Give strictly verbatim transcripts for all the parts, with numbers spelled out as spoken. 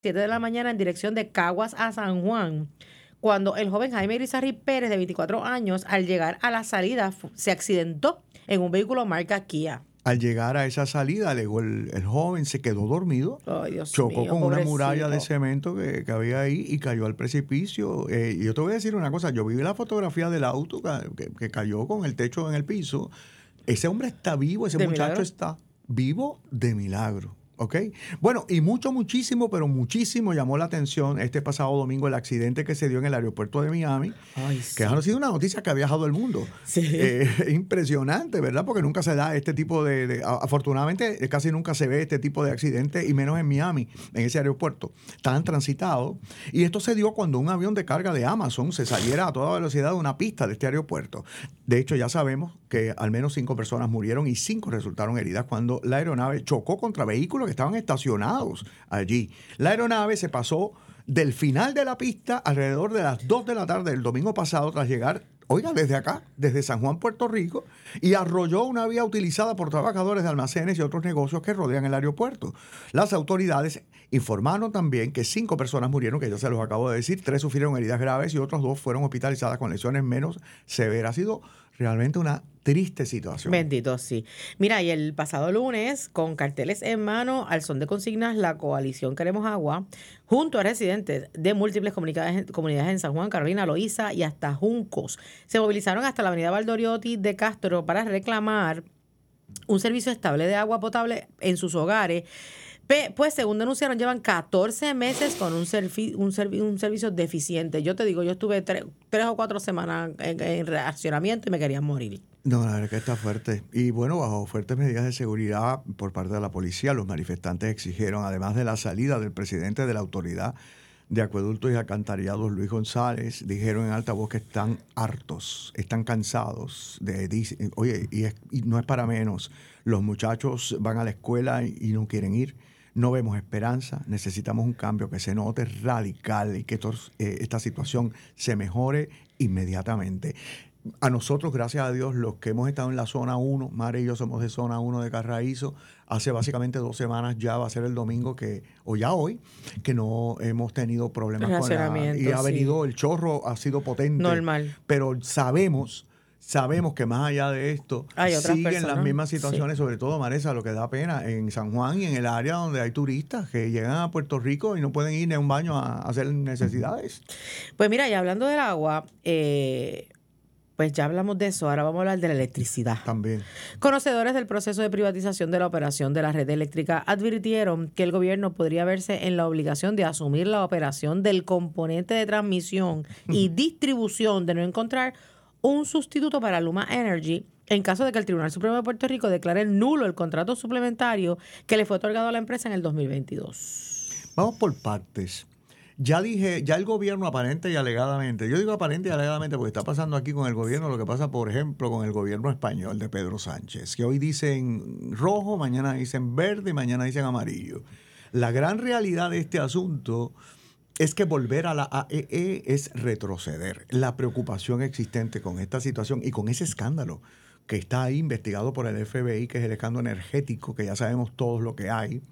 siete de la mañana en dirección de Caguas a San Juan, cuando el joven Jaime Irizarry Pérez, de veinticuatro años, al llegar a la salida fu- se accidentó en un vehículo marca Kia. Al llegar a esa salida, alegó el, el joven, se quedó dormido, Ay, Dios chocó mío, con una muralla de pobrecito. cemento que, que había ahí y cayó al precipicio. Eh, y yo te voy a decir una cosa, yo vi la fotografía del auto que, que- que cayó con el techo en el piso. Ese hombre está vivo, ese ¿De muchacho milagro? está vivo de milagro. ¿Ok? Bueno, y mucho, muchísimo, pero muchísimo llamó la atención este pasado domingo el accidente que se dio en el aeropuerto de Miami, Ay, que sí. ha sido una noticia que ha viajado el mundo. Sí. Eh, impresionante, ¿verdad? Porque nunca se da este tipo de, de- a- Afortunadamente, eh, casi nunca se ve este tipo de accidentes, y menos en Miami, en ese aeropuerto tan transitado. Y esto se dio cuando un avión de carga de Amazon se saliera a toda velocidad de una pista de este aeropuerto. De hecho, ya sabemos que al menos cinco personas murieron y cinco resultaron heridas cuando la aeronave chocó contra vehículos que estaban estacionados allí. La aeronave se pasó del final de la pista alrededor de las dos de la tarde del domingo pasado, tras llegar, oiga, desde acá, desde San Juan, Puerto Rico, y arrolló una vía utilizada por trabajadores de almacenes y otros negocios que rodean el aeropuerto. Las autoridades informaron también que cinco personas murieron, que ya se los acabo de decir, tres sufrieron heridas graves y otros dos fueron hospitalizadas con lesiones menos severas. Ha sido realmente una triste situación. Bendito, sí. Mira, y el pasado lunes, con carteles en mano, al son de consignas, la coalición Queremos Agua, junto a residentes de múltiples comunidades, comunidades en San Juan, Carolina, Loíza y hasta Juncos, se movilizaron hasta la avenida Valdoriotti de Castro para reclamar un servicio estable de agua potable en sus hogares. Pe- Pues, según denunciaron, llevan catorce meses con un, servi- un, servi- un servicio deficiente. Yo te digo, yo estuve tre- tres o cuatro semanas en, en reaccionamiento y me querían morir. No, la verdad que está fuerte. Y bueno, bajo fuertes medidas de seguridad por parte de la policía, los manifestantes exigieron, además de la salida del presidente de la Autoridad de Acueductos y Alcantarillados, Luis González, dijeron en alta voz que están hartos, están cansados. De, dice- oye, y, es- y no es para menos, los muchachos van a la escuela y, y no quieren ir. No vemos esperanza, necesitamos un cambio que se note radical y que estos, eh, esta situación se mejore inmediatamente. A nosotros, gracias a Dios, los que hemos estado en la zona uno, Mare y yo somos de zona uno de Carraízo, hace básicamente dos semanas ya, va a ser el domingo que, o ya hoy, que no hemos tenido problemas con la... Racionamiento, Y ha sí. venido, el chorro ha sido potente. Normal. Pero sabemos, sabemos que más allá de esto, Hay otras siguen personas, las mismas sí. situaciones, sobre todo, Maresa, lo que da pena, en San Juan y en el área donde hay turistas que llegan a Puerto Rico y no pueden ir ni a un baño a, a hacer necesidades. Pues mira, y hablando del agua, eh, pues ya hablamos de eso, ahora vamos a hablar de la electricidad. También. Conocedores del proceso de privatización de la operación de la red eléctrica advirtieron que el gobierno podría verse en la obligación de asumir la operación del componente de transmisión y distribución de no encontrar un sustituto para Luma Energy en caso de que el Tribunal Supremo de Puerto Rico declare nulo el contrato suplementario que le fue otorgado a la empresa en el dos mil veintidós. Vamos por partes. Ya dije, ya el gobierno aparente y alegadamente, yo digo aparente y alegadamente porque está pasando aquí con el gobierno lo que pasa, por ejemplo, con el gobierno español de Pedro Sánchez, que hoy dicen rojo, mañana dicen verde y mañana dicen amarillo. La gran realidad de este asunto es que volver a la A E E es retroceder. La preocupación existente con esta situación y con ese escándalo que está ahí investigado por el F B I, que es el escándalo energético, que ya sabemos todos lo que hay,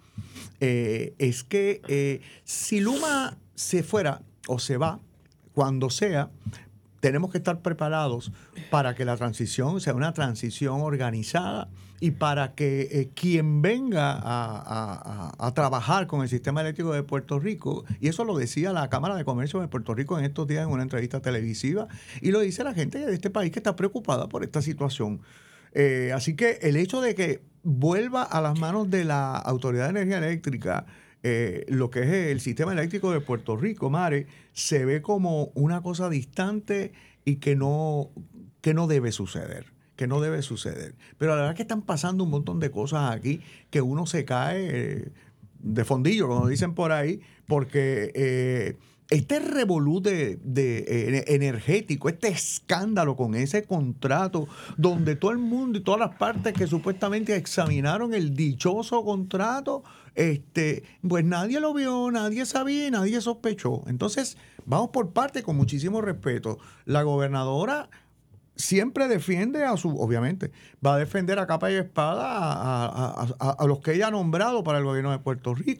eh, es que eh, si Luma se fuera o se va, cuando sea, tenemos que estar preparados para que la transición sea una transición organizada y para que eh, quien venga a, a- a- a trabajar con el sistema eléctrico de Puerto Rico, y eso lo decía la Cámara de Comercio de Puerto Rico en estos días en una entrevista televisiva, y lo dice la gente de este país que está preocupada por esta situación. Eh, así que el hecho de que vuelva a las manos de la Autoridad de Energía Eléctrica eh, lo que es el sistema eléctrico de Puerto Rico, Mare, se ve como una cosa distante y que no, que no debe suceder. que no debe suceder. Pero la verdad es que están pasando un montón de cosas aquí que uno se cae eh, de fondillo, como dicen por ahí, porque eh, este revolú de, de, eh, energético, este escándalo con ese contrato, donde todo el mundo y todas las partes que supuestamente examinaron el dichoso contrato, este, pues nadie lo vio, nadie sabía y nadie sospechó. Entonces, vamos por parte con muchísimo respeto. La gobernadora siempre defiende a su, obviamente, va a defender a capa y espada a, a, a, a, a los que ella ha nombrado para el gobierno de Puerto Rico.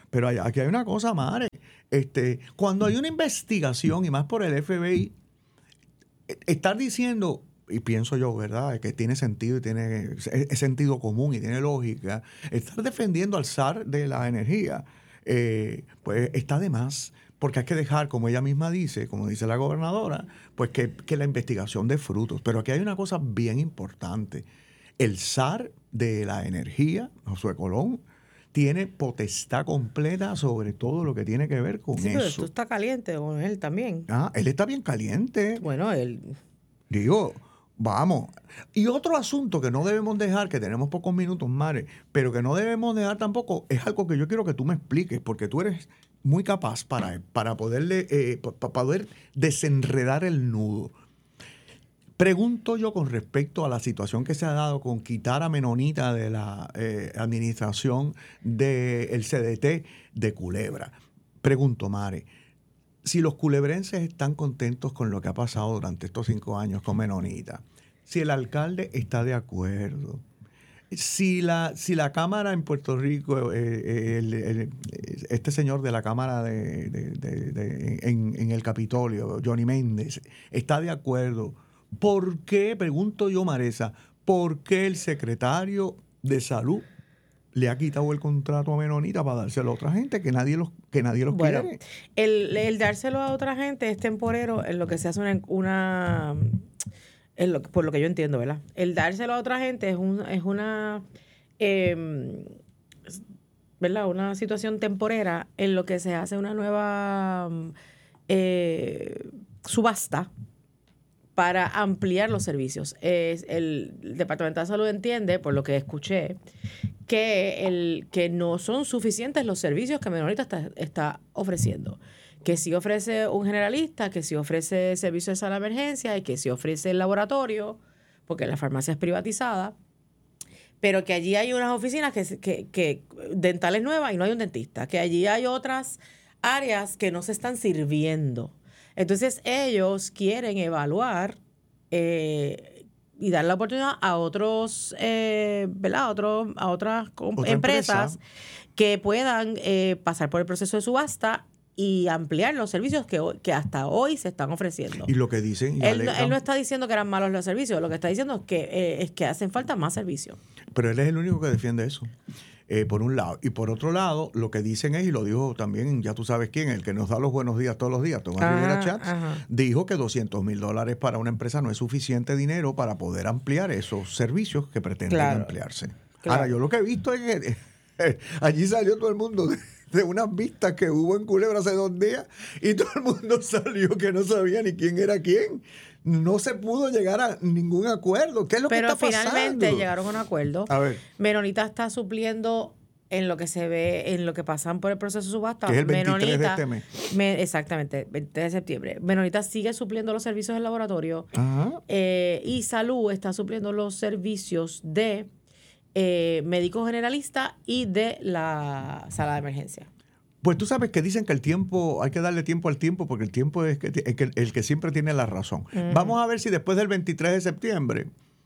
Pero hay- aquí hay una cosa, Mare. Este, cuando hay una investigación, y más por el F B I, eh, estar diciendo, y pienso yo, ¿verdad?, que tiene sentido y tiene es, es sentido común y tiene lógica, estar defendiendo al zar de la energía, eh, pues está de más. Porque hay que dejar, como ella misma dice, como dice la gobernadora, pues que, que la investigación dé frutos. Pero aquí hay una cosa bien importante. El zar de la energía, Josué Colón, tiene potestad completa sobre todo lo que tiene que ver con Sí, pero eso. tú estás caliente con él también. Ah, él está bien caliente. Bueno, él... Digo, vamos. Y otro asunto que no debemos dejar, que tenemos pocos minutos, Mare, pero que no debemos dejar tampoco, es algo que yo quiero que tú me expliques, porque tú eres muy capaz para, para, poderle, eh, para poder desenredar el nudo. Pregunto yo con respecto a la situación que se ha dado con quitar a Menonita de la eh, administración del C D T de Culebra. Pregunto, Mare, si los culebrenses están contentos con lo que ha pasado durante estos cinco años con Menonita, si el alcalde está de acuerdo, si la, si la Cámara en Puerto Rico, eh, el, el, este señor de la Cámara de, de, de, de, en, en el Capitolio, Johnny Méndez, está de acuerdo, ¿por qué, pregunto yo, Maresa, por qué el secretario de Salud le ha quitado el contrato a Menonita para dárselo a otra gente que nadie los, que nadie los Bueno, quiere? el, el dárselo a otra gente es temporero en lo que se hace una... una en lo, por lo que yo entiendo, ¿verdad? El dárselo a otra gente es, un, es una... Eh, ¿verdad? Una situación temporera en lo que se hace una nueva eh, subasta para ampliar los servicios. Es el, el Departamento de Salud entiende, por lo que escuché, que, el, que no son suficientes los servicios que Menonita está, está ofreciendo. Que sí ofrece un generalista, que sí ofrece servicios de sala de emergencia y que sí ofrece el laboratorio, porque la farmacia es privatizada, pero que allí hay unas oficinas que, que, que dentales nuevas y no hay un dentista, que allí hay otras áreas que no se están sirviendo. Entonces ellos quieren evaluar eh, y dar la oportunidad a otros, eh, ¿verdad? A, otros, a otras Otra empresas empresa que puedan eh, pasar por el proceso de subasta y ampliar los servicios que, que hasta hoy se están ofreciendo. Y lo que dicen... Y él, no, alegan, él no está diciendo que eran malos los servicios, lo que está diciendo es que, eh, es que hacen falta más servicios. Pero él es el único que defiende eso, eh, por un lado. Y por otro lado, lo que dicen es, y lo dijo también, ya tú sabes quién, el que nos da los buenos días todos los días, Tomás Rivera Chats, dijo que doscientos mil dólares para una empresa no es suficiente dinero para poder ampliar esos servicios que pretenden claro, ampliarse. Claro. Ahora, yo lo que he visto es que eh, allí salió todo el mundo de, de unas vistas que hubo en Culebra hace dos días y todo el mundo salió que no sabía ni quién era quién. No se pudo llegar a ningún acuerdo. ¿Qué es lo Pero que está pasando? Pero finalmente llegaron a un acuerdo. A ver. Menonita está supliendo en lo que se ve, en lo que pasan por el proceso de subasta. Que es el veintitrés Menonita, de este mes. Me, exactamente, veintitrés de septiembre. Menonita sigue supliendo los servicios del laboratorio. Ajá. Eh, y Salud está supliendo los servicios de eh, médico generalista y de la sala de emergencia. Pues tú sabes que dicen que el tiempo, hay que darle tiempo al tiempo porque el tiempo es, que, es que el que siempre tiene la razón. Uh-huh. Vamos a ver si después del veintitrés de septiembre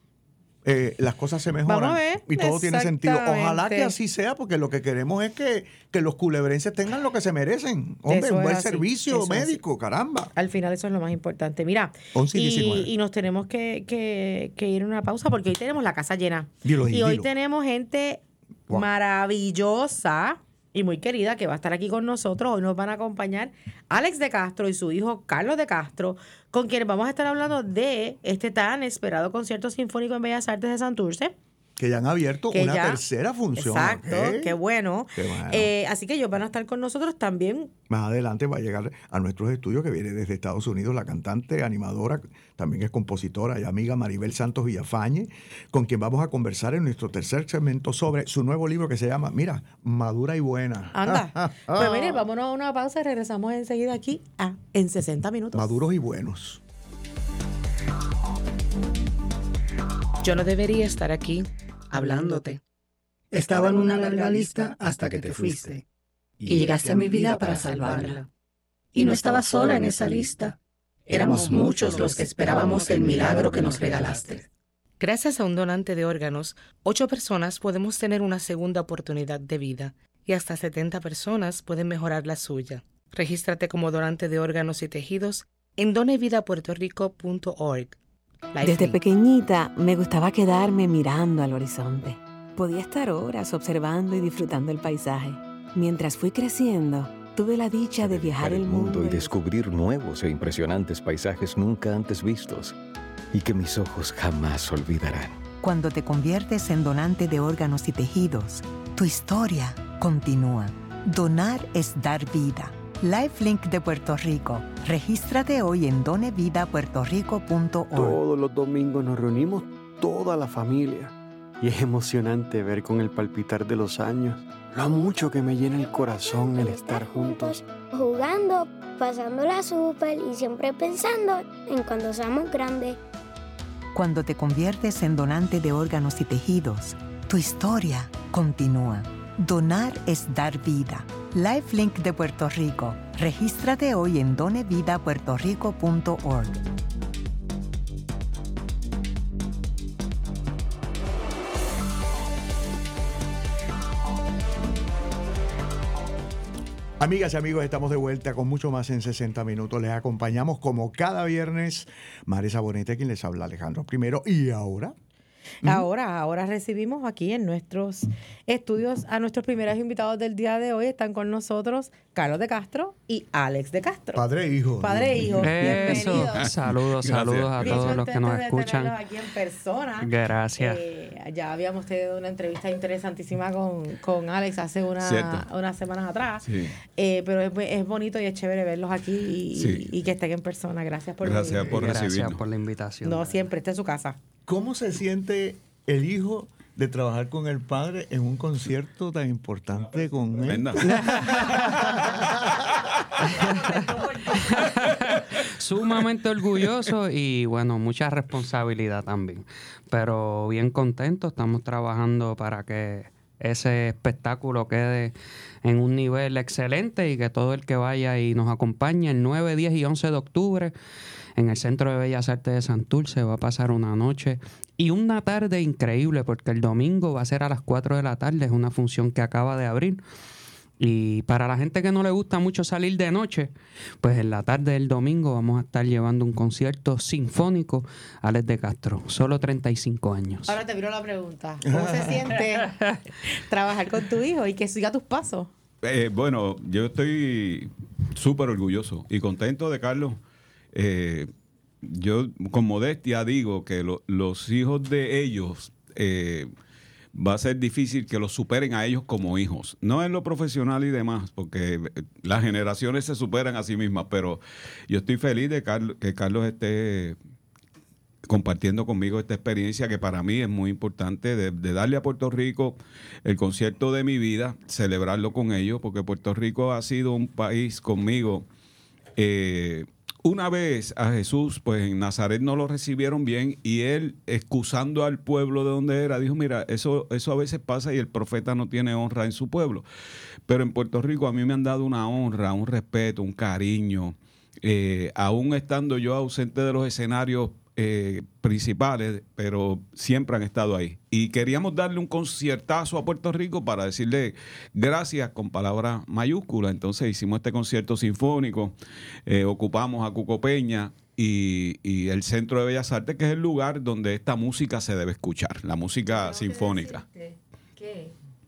eh, las cosas se mejoran. Vamos a ver. Y todo tiene sentido. Ojalá que así sea porque lo que queremos es que, que los culebrenses tengan lo que se merecen. Hombre, un buen servicio eso médico, caramba. Al final eso es lo más importante. Mira, y, y nos tenemos que, que, que ir a una pausa porque hoy tenemos la casa llena. Dilo, y dilo. hoy tenemos gente wow. maravillosa y muy querida que va a estar aquí con nosotros. Hoy nos van a acompañar Alex de Castro y su hijo Carlos de Castro, con quienes vamos a estar hablando de este tan esperado concierto sinfónico en Bellas Artes de Santurce. Que ya han abierto que una ya, tercera función. Exacto, ¿okay? qué bueno. Qué bueno. Eh, así que ellos van a estar con nosotros también. Más adelante va a llegar a nuestros estudios, que viene desde Estados Unidos, la cantante, animadora, también es compositora y amiga Maribel Santos Villafañe, con quien vamos a conversar en nuestro tercer segmento sobre su nuevo libro que se llama, mira, Madura y Buena. Anda. Pues mire, vámonos a una pausa y regresamos enseguida aquí a En sesenta minutos. Maduros y buenos. Yo no debería estar aquí hablándote. Estaba en una larga lista hasta que te fuiste. Y llegaste a mi vida para salvarla. Y no estaba sola en esa lista. Éramos muchos los que esperábamos el milagro que nos regalaste. Gracias a un donante de órganos, ocho personas podemos tener una segunda oportunidad de vida. y hasta setenta personas pueden mejorar la suya. Regístrate como donante de órganos y tejidos en donevidapuertorico punto org. Desde pequeñita me gustaba quedarme mirando al horizonte. Podía estar horas observando y disfrutando el paisaje. Mientras fui creciendo, tuve la dicha de viajar el mundo y descubrir nuevos e impresionantes paisajes nunca antes vistos y que mis ojos jamás olvidarán. Cuando te conviertes en donante de órganos y tejidos, tu historia continúa. Donar es dar vida. LifeLink de Puerto Rico. Regístrate hoy en donevidapuertorico punto org. Todos los domingos nos reunimos toda la familia y es emocionante ver con el palpitar de los años lo mucho que me llena el corazón el estar juntos. Jugando, pasándola súper y siempre pensando en cuando seamos grandes. Cuando te conviertes en donante de órganos y tejidos, tu historia continúa. Donar es dar vida. LifeLink de Puerto Rico. Regístrate hoy en donevidapuertorico punto org. Amigas y amigos, estamos de vuelta con mucho más en sesenta minutos. Les acompañamos como cada viernes Marisa Bonete, quien les habla Alejandro Primero. Y ahora... Ahora, ahora recibimos aquí en nuestros estudios a nuestros primeros invitados del día de hoy. Están con nosotros Carlos de Castro y Alex de Castro. Padre e hijo. Padre e hijo. Eso. Bienvenidos. Saludos, saludos a Bien todos los que nos contentos de escuchan. tenerlos aquí en persona. Gracias. Eh, ya habíamos tenido una entrevista interesantísima con, con Alex hace una, unas semanas atrás. Sí. Eh, pero es, es bonito y es chévere verlos aquí y, Sí. y, y que estén en persona. Gracias por Gracias venir. por Gracias recibirnos. por la invitación. No, siempre, esta es su casa. ¿Cómo se siente el hijo de trabajar con el padre en un concierto tan importante con él? Venga. Sumamente orgulloso y bueno, mucha responsabilidad también. Pero bien contento, estamos trabajando para que ese espectáculo quede en un nivel excelente y que todo el que vaya y nos acompañe el nueve, diez y once de octubre en el Centro de Bellas Artes de Santurce va a pasar una noche y una tarde increíble porque el domingo va a ser a las cuatro de la tarde, es una función que acaba de abrir. Y para la gente que no le gusta mucho salir de noche, pues en la tarde del domingo vamos a estar llevando un concierto sinfónico a Alex de Castro, solo treinta y cinco años. Ahora te miro la pregunta. ¿Cómo se siente trabajar con tu hijo y que siga tus pasos? Eh, bueno, yo estoy súper orgulloso y contento de Carlos. Eh, yo con modestia digo que lo, los hijos de ellos eh, va a ser difícil que los superen a ellos como hijos, no en lo profesional y demás, porque las generaciones se superan a sí mismas, pero yo estoy feliz de Carlos, que Carlos esté compartiendo conmigo esta experiencia que para mí es muy importante de, de darle a Puerto Rico el concierto de mi vida, celebrarlo con ellos, porque Puerto Rico ha sido un país conmigo. Eh, Una vez a Jesús, pues en Nazaret no lo recibieron bien y él, excusando al pueblo de donde era, dijo, mira, eso, eso a veces pasa y el profeta no tiene honra en su pueblo. Pero en Puerto Rico a mí me han dado una honra, un respeto, un cariño, eh, aún estando yo ausente de los escenarios eh, principales, pero siempre han estado ahí. Y queríamos darle un conciertazo a Puerto Rico para decirle gracias con palabras mayúsculas. Entonces hicimos este concierto sinfónico, eh, ocupamos a Cuco Peña y, y el Centro de Bellas Artes, que es el lugar donde esta música se debe escuchar, la música Tengo sinfónica. que que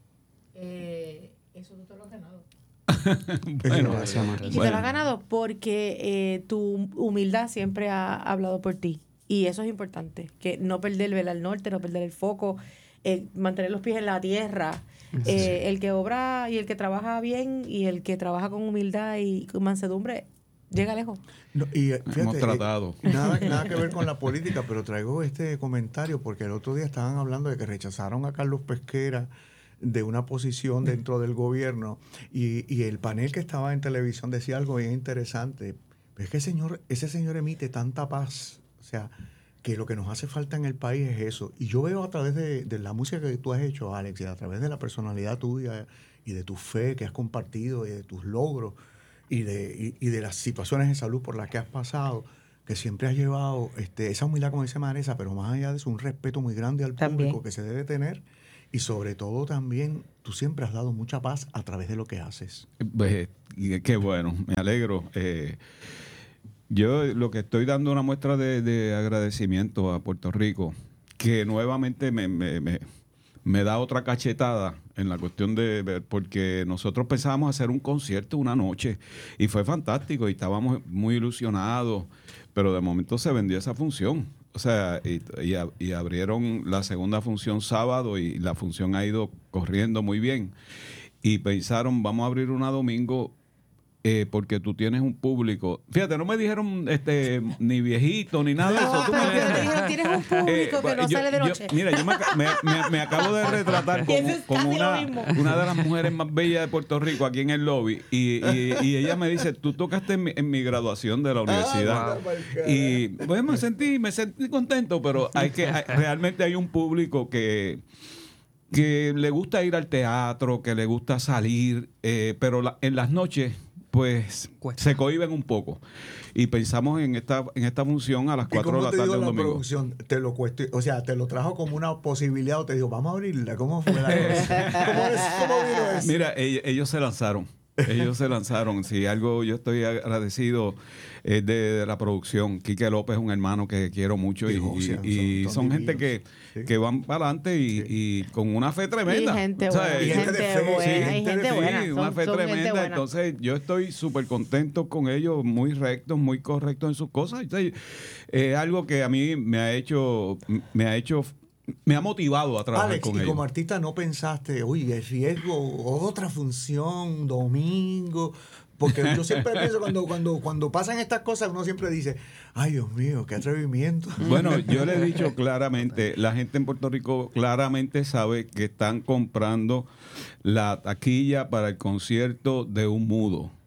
eh, eso tú te lo has ganado. Bueno, Gracias, Y María. te lo has ganado porque eh, tu humildad siempre ha hablado por ti. Y eso es importante, que no perder el al norte, no perder el foco, eh, mantener los pies en la tierra. Eh, el que obra y el que trabaja bien y el que trabaja con humildad y con mansedumbre, llega lejos. No, y eh, fíjate, hemos tratado. eh, nada, nada que ver con la política, pero traigo este comentario porque el otro día estaban hablando de que rechazaron a Carlos Pesquera de una posición dentro del gobierno y, y el panel que estaba en televisión decía algo bien interesante. Es que señor, ese señor emite tanta paz, o sea, que lo que nos hace falta en el país es eso. Y yo veo a través de, de la música que tú has hecho, Alex, y a través de la personalidad tuya y de tu fe que has compartido y de tus logros y de, y, y de las situaciones de salud por las que has pasado, que siempre has llevado este, esa humildad, como dice Marisa, pero más allá de eso, un respeto muy grande al También. público que se debe tener Y sobre todo también, tú siempre has dado mucha paz a través de lo que haces. Pues, qué bueno, me alegro. Eh, yo lo que estoy dando una muestra de, de agradecimiento a Puerto Rico, que nuevamente me, me, me, me da otra cachetada en la cuestión de, porque nosotros pensábamos hacer un concierto una noche y fue fantástico y estábamos muy ilusionados, pero de momento se vendió esa función. O sea, y, y, y abrieron la segunda función sábado y la función ha ido corriendo muy bien. Y pensaron, vamos a abrir una domingo eh, porque tú tienes un público. Fíjate, no me dijeron este ni viejito ni nada de eso. Tú pero me te dijeron, tienes un público eh, que no yo, sale de noche. yo, mira, yo me, me, me, me acabo de retratar como, es como casi una, lo mismo. una de las mujeres más bellas de Puerto Rico aquí en el lobby. Y, y, y ella me dice, tú tocaste en mi, en mi graduación de la universidad. Ah, y pues me sentí, me sentí contento, pero hay que hay, realmente hay un público que que le gusta ir al teatro, que le gusta salir, eh, pero la, en las noches pues Cuesta. se cohíben un poco. Y pensamos en esta en esta función a las cuatro de la tarde un domingo. Producción, te lo cuesto, o sea, te lo trajo como una posibilidad o te dijo, vamos a abrirla. ¿Cómo fue la cosa? ¿Cómo, es, ¿Cómo vino eso? Mira, ellos, ellos se lanzaron. Ellos se lanzaron. Si algo yo estoy agradecido es de, de la producción. Quique López es un hermano que quiero mucho y, y, y, y son gente que, sí. que van para adelante y, sí. y con una fe tremenda. Y gente buena. Y gente de fe. Buena, sí, hay gente, gente buena. Sí, una son, fe son tremenda. Entonces yo estoy súper contento con ellos, muy rectos, muy correctos en sus cosas. Es eh, algo que a mí me ha hecho, me ha hecho me ha motivado a trabajar Alex, con y ellos. como artista no pensaste, oye, el riesgo, otra función, domingo, porque yo siempre pienso cuando, cuando, cuando pasan estas cosas, uno siempre dice, ay Dios mío, qué atrevimiento. Bueno, yo le he dicho claramente, la gente en Puerto Rico claramente sabe que están comprando la taquilla para el concierto de un mudo. O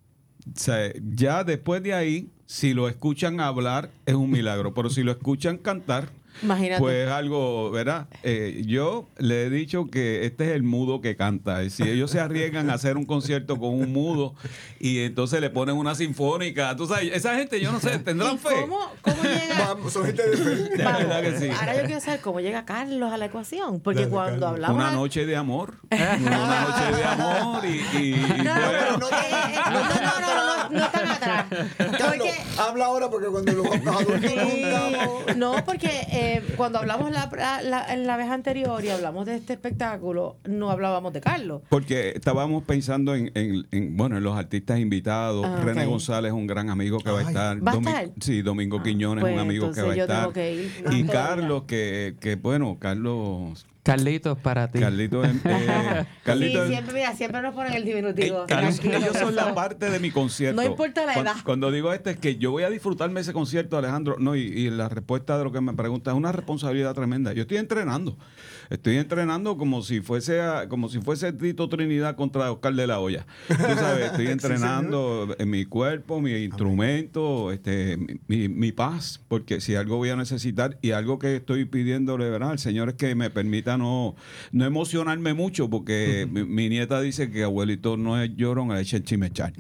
sea, ya después de ahí, si lo escuchan hablar, es un milagro, pero si lo escuchan cantar, imagínate. Pues algo, ¿verdad? Eh, yo le he dicho que este es el mudo que canta. Si ellos se arriesgan a hacer un concierto con un mudo y entonces le ponen una sinfónica, tú sabes, esa gente, yo no sé, ¿tendrán fe? ¿Cómo, cómo llega? Vamos, son gente de fe. De verdad que sí. Ahora yo quiero saber cómo llega Carlos a la ecuación, porque Dale, cuando Carlos. hablamos... Una noche de amor. Una noche de amor y... y, y no, bueno. no, no, no, no, no, no, no están atrás. Porque, habla ahora porque cuando los, los adultos nos juntamos... No, porque... Eh, cuando hablamos la, la, en la vez anterior y hablamos de este espectáculo, no hablábamos de Carlos. Porque estábamos pensando en, en, en bueno, en los artistas invitados. Ah, René okay. González es un gran amigo que Ay, va a estar. ¿Va a Domi- estar? Sí, Domingo Quiñones pues, es un amigo que va a yo estar. Tengo que ir. Y Carlos, que, que bueno, Carlos... Carlitos para ti. Carlitos, eh, Carlitos sí, siempre, mira, siempre nos ponen el diminutivo. Eh, Carlos, ellos son la parte de mi concierto. No importa la edad. Cuando, cuando digo esto es que yo voy a disfrutarme ese concierto, Alejandro. No, y, y la respuesta de lo que me pregunta es una responsabilidad tremenda. Yo estoy entrenando. Estoy entrenando como si fuese a, como si fuese Tito Trinidad contra Oscar de la Hoya. Tú sabes, estoy entrenando sí, en mi cuerpo, mi instrumento, este, mi, mi paz, porque si algo voy a necesitar y algo que estoy pidiéndole, ¿verdad? al Señor es que me permita no, no emocionarme mucho, porque uh-huh. mi, mi nieta dice que abuelito no es llorón, es chimechar.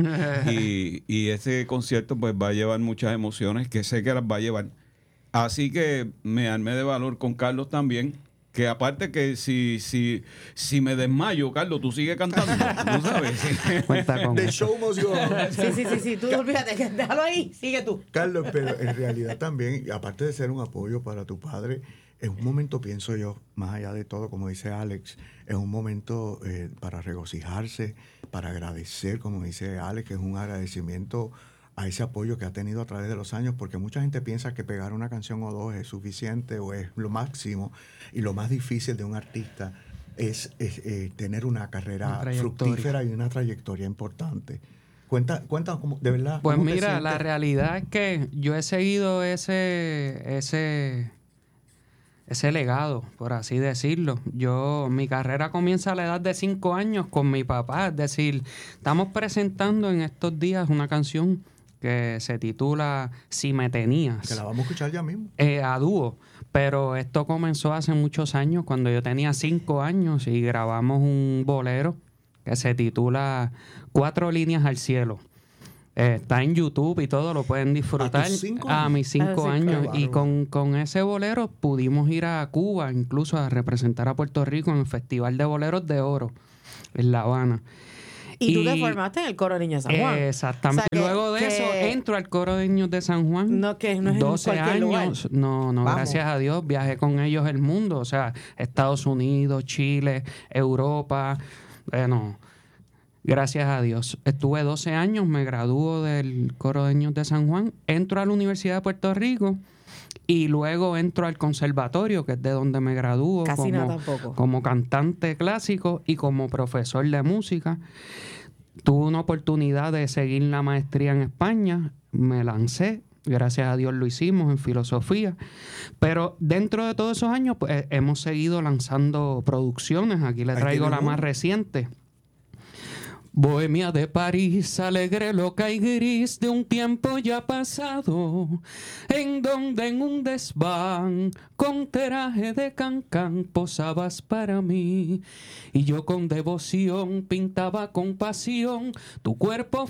y, y ese concierto pues va a llevar muchas emociones que sé que las va a llevar. Así que me armé de valor con Carlos también. Que aparte que si si si me desmayo, Carlos, tú sigues cantando, tú sabes. Cuenta con The show must go on. Sí, sí, sí, sí, tú olvídate, déjalo ahí, sigue tú. Carlos, pero en realidad también, aparte de ser un apoyo para tu padre, es un momento, pienso yo, más allá de todo, como dice Alex, es un momento eh, para regocijarse, para agradecer, como dice Alex, que es un agradecimiento a ese apoyo que ha tenido a través de los años, porque mucha gente piensa que pegar una canción o dos es suficiente o es lo máximo, y lo más difícil de un artista es, es eh, tener una carrera una fructífera y una trayectoria importante. Cuenta, cuenta cómo, de verdad. Pues mira, la realidad es que yo he seguido ese, ese, ese legado, por así decirlo. Yo, mi carrera comienza a la edad de cinco años con mi papá, es decir, estamos presentando en estos días una canción que se titula Si me tenías. Que la vamos a escuchar ya mismo. Eh, a dúo. Pero esto comenzó hace muchos años, cuando yo tenía cinco años y grabamos un bolero que se titula Cuatro líneas al cielo. Eh, está en YouTube y todo, lo pueden disfrutar. ¿A tus cinco A años? mis cinco Ah, sí, años. claro. Y con, con ese bolero pudimos ir a Cuba, incluso a representar a Puerto Rico en el Festival de Boleros de Oro en La Habana. Y tú te formaste en el coro de Niños de San Juan. Exactamente. O sea, que- Luego de que- eso entro al coro de Niños de San Juan. No, que no es en doce cualquier lugar. años. No, no, Vamos. gracias a Dios. Viajé con ellos el mundo. O sea, Estados Unidos, Chile, Europa. Bueno, gracias a Dios. Estuve doce años, me graduó del coro de Niños de San Juan. Entro a la Universidad de Puerto Rico. Y luego entro al conservatorio, que es de donde me gradúo Casi como, nada tampoco. como cantante clásico y como profesor de música. Tuve una oportunidad de seguir la maestría en España, me lancé, gracias a Dios lo hicimos en filosofía, pero dentro de todos esos años pues, hemos seguido lanzando producciones. Aquí les Ahí traigo tiene la uno. más reciente. Bohemia de París, alegre, loca y gris de un tiempo ya pasado, en donde en un desván con traje de cancán posabas para mí, y yo con devoción pintaba con pasión tu cuerpo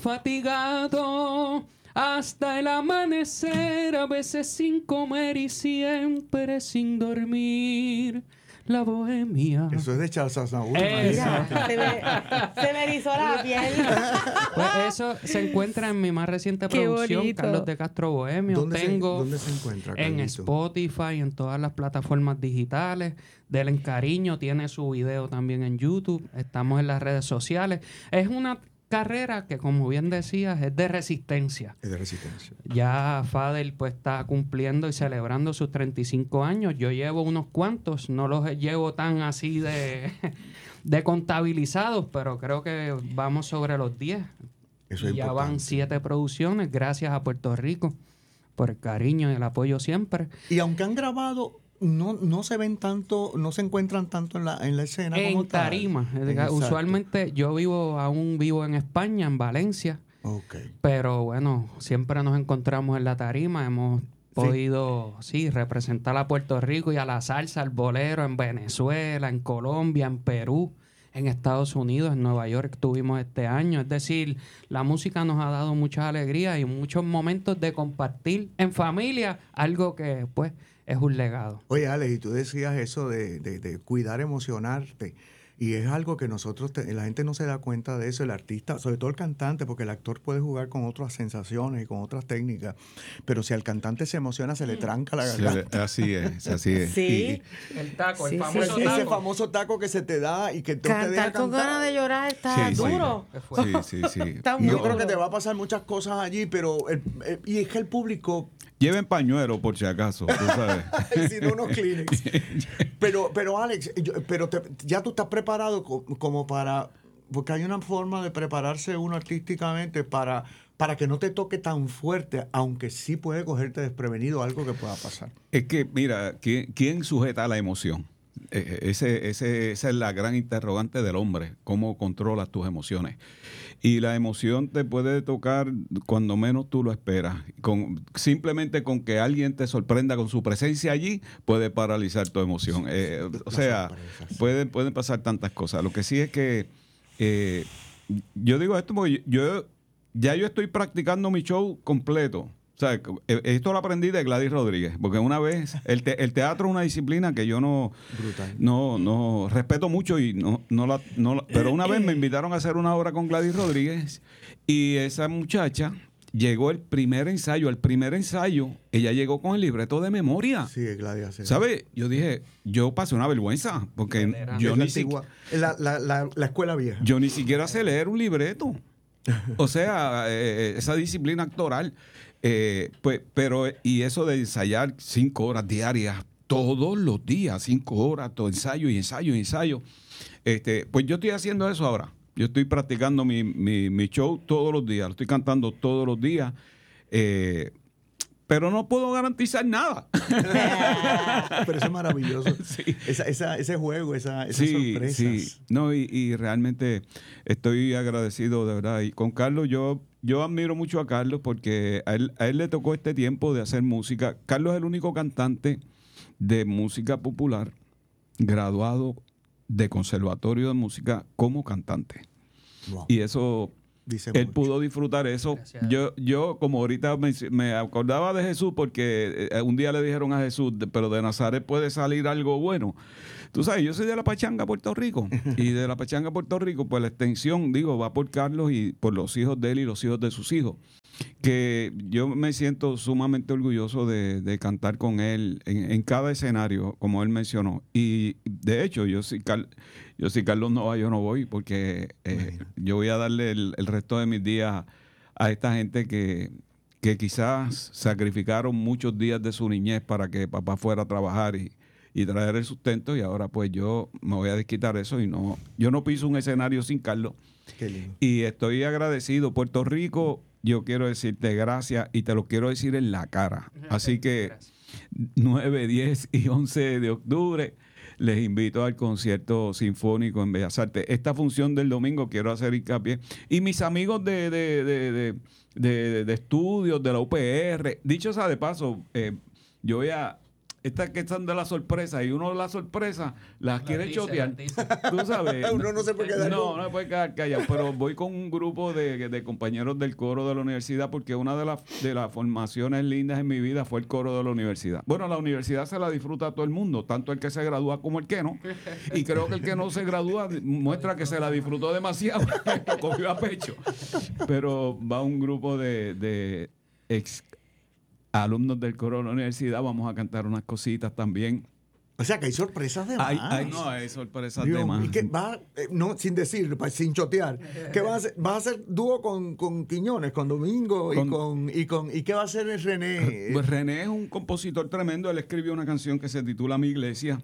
fatigado, hasta el amanecer, a veces sin comer y siempre sin dormir. La bohemia. Eso es de Charles Aznavour. Esa. imagínate. Se me, se me erizó la piel. Pues eso se encuentra en mi más reciente Qué producción, bonito. Carlos de Castro Bohemio. ¿Dónde se- Tengo dónde se encuentra, en Carlito? Spotify, en todas las plataformas digitales. Del Encariño tiene su video también en YouTube. Estamos en las redes sociales. Es una carrera que, como bien decías, es de resistencia. Es de resistencia. Ya Fadel pues está cumpliendo y celebrando sus treinta y cinco años. Yo llevo unos cuantos, no los llevo tan así de, de contabilizados, pero creo que vamos sobre los diez. Eso es Y ya importante. van siete producciones, gracias a Puerto Rico por el cariño y el apoyo siempre. Y aunque han grabado, no, no se ven tanto, no se encuentran tanto en la, en la escena como En tal. tarima. Exacto. Usualmente yo vivo, aún vivo en España, en Valencia. Ok. Pero bueno, siempre nos encontramos en la tarima. Hemos podido, sí, representar a Puerto Rico y a la salsa, al bolero en Venezuela, en Colombia, en Perú, en Estados Unidos, en Nueva York estuvimos este año. Es decir, la música nos ha dado muchas alegrías y muchos momentos de compartir en familia, algo que pues es un legado. Oye, Alex, y tú decías eso de, de- de cuidar, emocionarte. Y es algo que nosotros, te- la gente no se da cuenta de eso, el artista, sobre todo el cantante, porque el actor puede jugar con otras sensaciones y con otras técnicas, pero si al cantante se emociona, se le tranca la Se garganta. le- así es, así es. Sí. El taco, Sí, el sí, famoso sí. Ese taco. famoso taco que se te da y que no te deja Cantar con cantar. ganas de llorar está Sí, sí. duro. Sí, sí, sí. Está Y yo muy creo que duro. te va a pasar muchas cosas allí, pero el- el- y es que el público Lleven pañuelo por si acaso, tú sabes. si no unos Kleenex. Pero, pero Alex, yo- pero te- ya tú estás preparado co- como para, porque hay una forma de prepararse uno artísticamente para, para que no te toque tan fuerte, aunque sí puede cogerte desprevenido algo que pueda pasar. Es que, mira, ¿quién, quién sujeta la emoción? Eh, ese, ese, esa es la gran interrogante del hombre, cómo controlas tus emociones. Y la emoción te puede tocar cuando menos tú lo esperas. Con, simplemente con que alguien te sorprenda con su presencia allí, puede paralizar tu emoción. Eh, o sea, pueden, pueden pasar tantas cosas. Lo que sí es que eh, yo digo esto porque yo ya yo estoy practicando mi show completo. O sea, esto lo aprendí de Gladys Rodríguez, porque una vez el, te- el teatro es una disciplina que yo no, Brutal. no, no respeto mucho y no, no la, no la- pero una vez me invitaron a hacer una obra con Gladys Rodríguez y esa muchacha llegó el primer ensayo, el primer ensayo, ella llegó con el libreto de memoria. Sí, Gladys hace eso. ¿Sabes? Yo dije, yo pasé una vergüenza, porque yo Es la ni, si- antigua- la, la, la, la escuela vieja. yo ni siquiera sé leer un libreto. O sea, eh, esa disciplina actoral. Eh, pues, pero, y eso de ensayar cinco horas diarias, todos los días, cinco horas, todo ensayo y ensayo y ensayo. Este, pues yo estoy haciendo eso ahora. Yo estoy practicando mi, mi, mi show todos los días, lo estoy cantando todos los días. Eh, pero no puedo garantizar nada. Pero eso es maravilloso. Sí. Esa, esa, ese juego, esa, esas Sí, sorpresas. sí. No, y, y realmente estoy agradecido, de verdad. Y con Carlos, yo, yo admiro mucho a Carlos porque a él, a él le tocó este tiempo de hacer música. Carlos es el único cantante de música popular graduado de Conservatorio de Música como cantante. Wow. Y eso Dice él mucho. pudo disfrutar eso. Yo, yo como ahorita me, me acordaba de Jesús porque eh, un día le dijeron a Jesús, de- pero de Nazaret puede salir algo bueno. Tú sabes, yo soy de La Pachanga, Puerto Rico, y de La Pachanga, Puerto Rico, pues la extensión, digo, va por Carlos y por los hijos de él y los hijos de sus hijos. Que yo me siento sumamente orgulloso de, de cantar con él en, en cada escenario, como él mencionó. Y de hecho, yo si, Car- yo si Carlos no va, yo no voy, porque eh, yo voy a darle el, el resto de mis días a esta gente que, que quizás sacrificaron muchos días de su niñez para que papá fuera a trabajar y, y traer el sustento, y ahora pues yo me voy a desquitar eso y no, yo no piso un escenario sin Carlos. Qué lindo. Y estoy agradecido. Puerto Rico, yo quiero decirte gracias y te lo quiero decir en la cara. Así que nueve, diez y once de octubre les invito al concierto sinfónico en Bellas Artes. Esta función del domingo quiero hacer hincapié. Y mis amigos de, de, de, de, de, de estudios, de la U P R, dicho sea de paso, eh, yo voy a... Estas que están de la sorpresa y uno la sorpresa las quiere dice, chotear. las dice. Tú sabes. Uno no se puede quedar No, con- no se puede quedar callado. Pero voy con un grupo de, de compañeros del coro de la universidad porque una de las de las formaciones lindas en mi vida fue el coro de la universidad. Bueno, la universidad se la disfruta a todo el mundo, tanto el que se gradúa como el que no. Y creo que el que no se gradúa muestra que se la disfrutó demasiado, lo cogió a pecho. Pero va un grupo de, de ex alumnos del coro de la universidad, vamos a cantar unas cositas también. O sea, que hay sorpresas de más. Hay, hay- no, hay sorpresas Dios, de más. ¿y qué va, eh, no, sin decir, pa- sin chotear, ¿qué vas a hacer? ¿Vas a hacer dúo con, con Quiñones, con Domingo y Con- con, y con y qué va a hacer el René? Pues René es un compositor tremendo. Él escribió una canción que se titula Mi Iglesia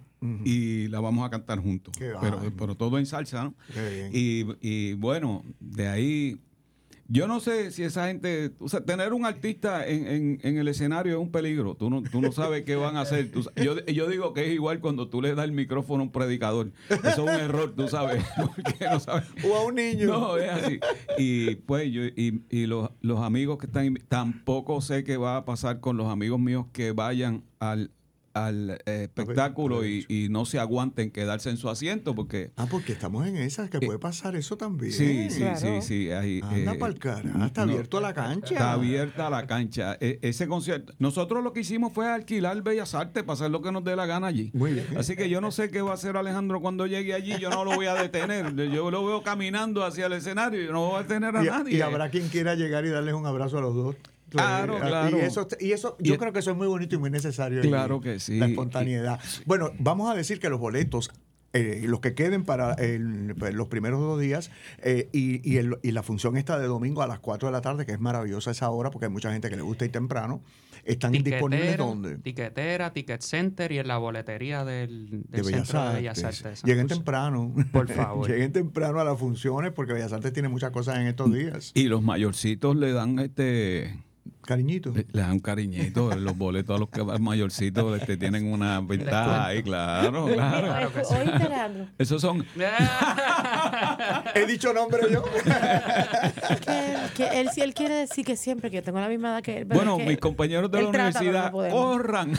y la vamos a cantar juntos. Qué Pero, vaina. pero todo en salsa, ¿no? Qué bien. Y, y bueno, de ahí, yo no sé si esa gente, o sea, tener un artista en, en, en el escenario es un peligro. Tú no, tú no sabes qué van a hacer. Tú sa- yo, yo digo que es igual cuando tú le das el micrófono a un predicador. Eso es un error, tú sabes. Porque no sabes. O a un niño. No, es así. Y pues yo, y, y los, los amigos que están, invi- tampoco sé qué va a pasar con los amigos míos que vayan al, al eh, espectáculo y, y no se aguanten quedarse en su asiento porque... Ah, porque estamos en esas, que puede pasar eso también. Sí, sí, sí, sí. Ahí, Anda eh, pa'l carajo, está no, abierto la cancha. Está abierta la cancha. E- ese concierto. Nosotros lo que hicimos fue alquilar Bellas Artes para hacer lo que nos dé la gana allí. Muy bien. Así que yo no sé qué va a hacer Alejandro cuando llegue allí. Yo no lo voy a detener. Yo lo veo caminando hacia el escenario. Yo no voy a detener a Y, nadie. y habrá quien quiera llegar y darles un abrazo a los dos. Claro, Eh, claro. Y eso, y eso yo Y- creo que eso es muy bonito y muy necesario. Claro y- que sí. La espontaneidad. Bueno, vamos a decir que los boletos, eh, los que queden para el- pues, los primeros dos días, eh, y, y, el- y la función esta de domingo a las cuatro de la tarde, que es maravillosa esa hora, porque hay mucha gente que le gusta ir temprano, están disponibles Tiquetera, donde. Tiquetera, Ticket Center y en la boletería del, del De Bellas Centro Artes. de Bellas Artes. de San Lleguen José. temprano. Por favor. Lleguen temprano a las funciones, porque Bellas Artes tiene muchas cosas en estos días. Y los mayorcitos le dan este... Cariñito. Le, le dan un cariñito. Los boletos a los que van mayorcitos este, tienen una ventaja ahí, claro, claro. Claro que sí. Oíste, Alejandro. Esos son... He dicho nombre yo. Que, que él, si él quiere decir que siempre que yo tengo la misma edad que él. pero Bueno, es que mis compañeros de él la trata, pero universidad no podemos. corran.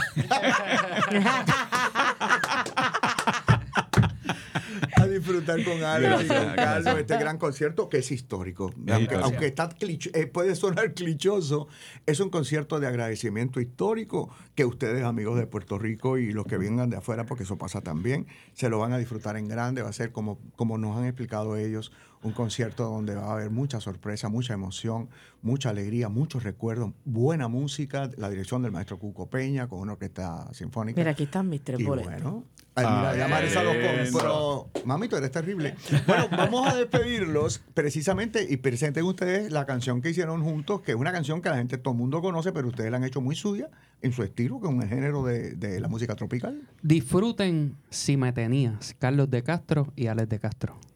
A disfrutar con Alex y con Gracias, Carlos gracias. este gran concierto que es histórico. Es Aunque, histórico. aunque está clich- eh, puede sonar clichoso, es un concierto de agradecimiento histórico que ustedes, amigos de Puerto Rico y los que vengan de afuera, porque eso pasa también, se lo van a disfrutar en grande. Va a ser como, como nos han explicado ellos, un concierto donde va a haber mucha sorpresa, mucha emoción, mucha alegría, muchos recuerdos, buena música, la dirección del maestro Cuco Peña con una orquesta sinfónica. Mira, aquí están mis tres Y boletos. bueno, ay, mira, ya Marisa los compró. Mami, tú eres terrible. Bueno, vamos a despedirlos precisamente y presenten ustedes la canción que hicieron juntos, que es una canción que la gente, todo el mundo conoce, pero ustedes la han hecho muy suya en su estilo, con el género de, de la música tropical. Disfruten Si Me Tenías, Carlos de Castro y Alex de Castro.